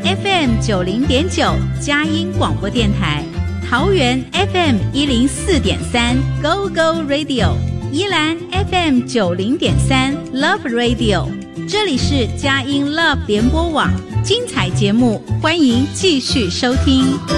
FM 90.9佳音广播电台，桃园 FM 104.3 Go Go Radio， 宜兰 FM 90.3 Love Radio。这里是佳音 Love 联播网，精彩节目，欢迎继续收听。